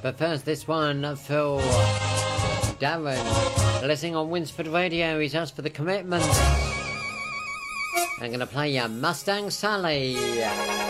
But first, this one for Darren, listening on Winsford Radio. He's asked for The Commitment. I'm going to play you Mustang Sally.